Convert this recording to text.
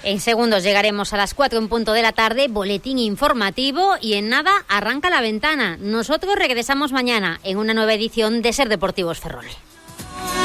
En segundos llegaremos a las 4 en punto de la tarde, boletín informativo y en nada arranca La Ventana. Nosotros regresamos mañana en una nueva edición de Ser Deportivos Ferrol.